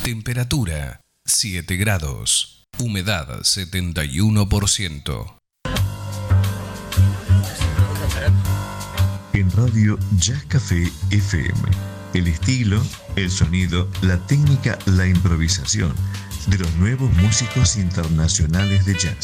Temperatura 7 grados. Humedad 71%. En Radio Jazz Café FM. El estilo, el sonido, la técnica, la improvisación de los nuevos músicos internacionales de jazz.